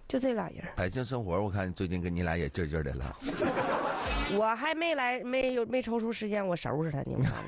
就这俩人。 百姓生活，我看最近跟你俩也劲劲的了。 我还没抽出时间，我收拾他，你们看。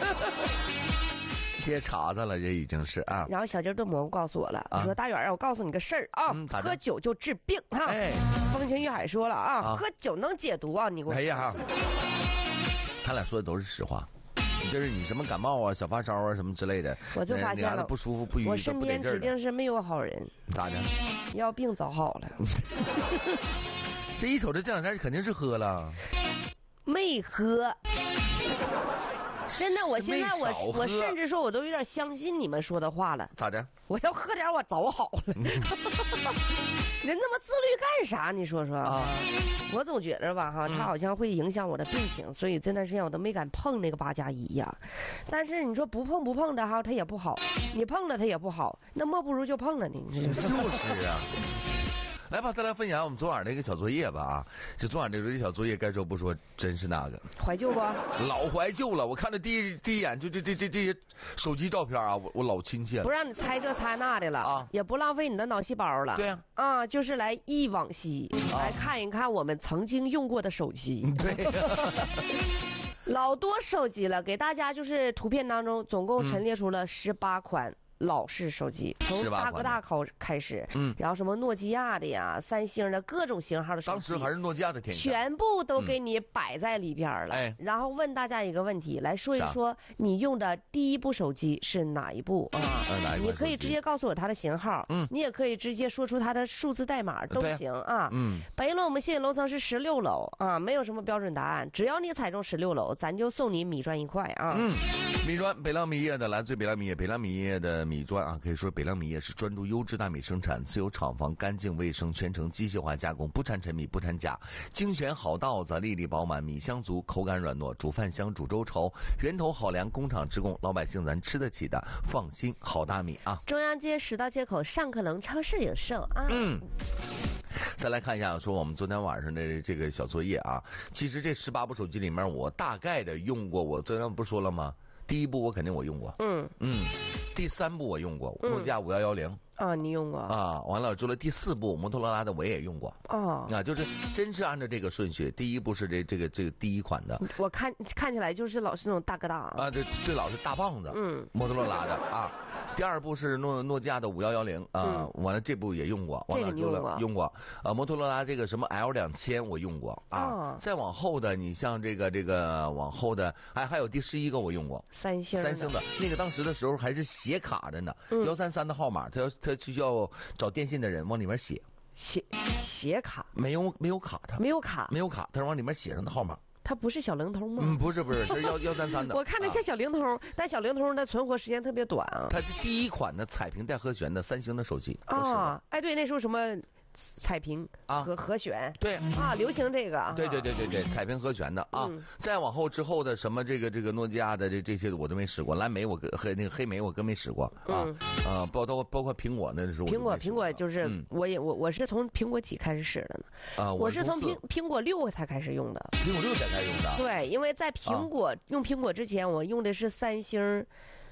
贴茬子了，这已经是啊。 然后小鸡炖蘑菇告诉我了，你说大远啊，我告诉你个事儿啊，喝酒就治病哈。 哎， 风清玉海说了啊，喝酒能解毒啊，你给我。 哎呀，他俩说的都是实话。就是你什么感冒啊、小发烧啊什么之类的， 我就发现了不舒服、不愉， 我身边指定是没有好人。 咋的？ 要病早好了。 这一瞅这两天肯定是喝了， 没喝。真的，我现在我甚至说我都有点相信你们说的话了。 咋的？ 我要喝点，我早好了。人那么自律干啥？你说说啊？我总觉得吧，哈，它好像会影响我的病情，所以这段时间我都没敢碰那个8+1呀。但是你说不碰的哈，它也不好；你碰了它也不好，那莫不如就碰了你。 就是啊。来吧，再来分享我们昨晚那个小作业吧啊！就昨晚这个小作业，该说不说，真是那个怀旧不？ 老怀旧了。我看着第一眼就这些手机照片啊，我老亲切了。 不让你猜这猜那的了啊，也不浪费你的脑细胞了。 对呀， 啊，就是来忆往昔，来看一看我们曾经用过的手机。 对。 老多手机了，给大家就是图片当中总共陈列出了18款。老式手机从大哥大开始，然后什么诺基亚的呀、三星的各种型号的手机， 当时还是诺基亚的天下， 全部都给你摆在里边了。然后问大家一个问题，来说一说你用的第一部手机是哪一部啊？你可以直接告诉我它的型号，你也可以直接说出它的数字代码都行啊。北楼我们信息楼层是16楼啊，没有什么标准答案，只要你踩中16楼，咱就送你米砖1块啊。 米砖，北亮米业的来自北亮米业，北亮米业的米砖啊，可以说北亮米业是专注优质大米生产，自有厂房，干净卫生，全程机械化加工，不掺陈米，不掺钾，精选好稻子，粒粒饱满，米香足，口感软糯，煮饭香，煮粥稠，源头好粮，工厂直供，老百姓咱吃得起的，放心，好大米啊！ 中央街10道街口上客隆超市有售啊。 再来看一下，说我们昨天晚上的这个小作业啊，其实这18部手机里面，我大概的用过，我昨天不说了吗？第一部我肯定我用过，第3部我用过，诺基亚5110。 啊，你用过啊？完了，做了第4部摩托罗拉的我也用过啊， 就是真是按照这个顺序，第一部是这个第一款的， 我看起来就是老是那种大哥大啊，对，最老是大棒子，摩托罗拉的啊。第2部是诺基亚的5110啊，完了这部也用过，完了用过摩托罗拉这个什么 L2000我用过啊，再往后的你像这个往后的还有第11个我用过，三星的那个当时的时候还是写卡的呢，133的号码，他需要找电信的人往里面写卡，没有卡，他没有卡，他是往里面写上的号码。 它不是小灵通吗？ 不是，这是133的。 我看着像小灵通，但小灵通的存活时间特别短啊。 它是第一款的彩屏带和弦的三星的手机啊。哎，对，那时候什么彩屏和和弦， 对啊，流行这个， 对，彩屏和弦的啊。再往后之后的什么这个诺基亚的这些我都没使过，蓝莓和那个黑莓我更没使过啊。包括苹果那时候， 苹果就是我是从苹果几开始使的呢？啊，我是从苹果6才开始用的。 苹果6才开始用的。 对，因为在用苹果之前，我用的是三星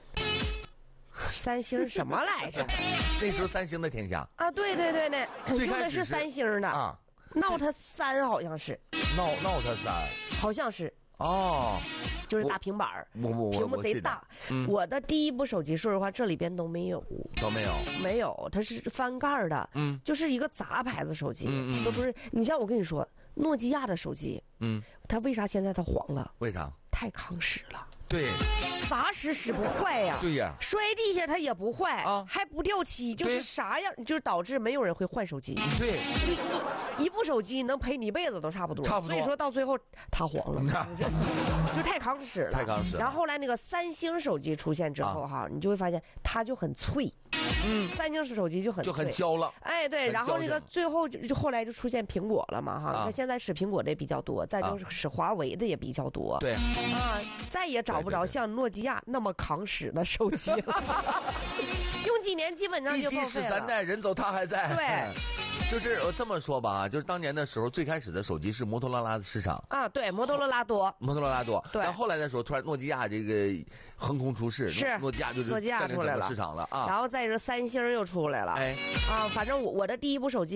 什么来着？ 那时候三星的天下啊，对，那用的是三星的啊 ，Note 3好像是 Note 3， 好像是哦， 就是大平板儿，屏幕贼大。我的第一部手机，说实话，这里边都没有，没有，它是翻盖的，就是一个杂牌子手机，都不是。你像我跟你说，诺基亚的手机，它为啥现在它黄了？ 为啥？ 太抗使了。 对， 砸使不坏呀， 对呀， 摔地下它也不坏啊，还不掉漆，就是啥样，就是导致没有人会换手机。 对， 就一部手机能陪你一辈子都差不多。所以说到最后它黄了，就太抗使了。然后后来那个三星手机出现之后哈，你就会发现它就很脆。三星手机就很焦了。 哎，对，然后那个最后就后来就出现苹果了嘛哈，你看现在使苹果的比较多，再就使华为的也比较多。 对啊，再也找不着像诺基亚那么抗使的手机了，用几年基本上就报废了。 一机13代，人走他还在。 对， 就是我这么说吧，就是当年的时候，最开始的手机是摩托罗拉的市场啊， 对，摩托罗拉多。 对，但后来的时候，突然诺基亚这个横空出世， 是诺基亚出来了市场了啊， 然后再是三星又出来了， 哎啊，反正我的第一部手机。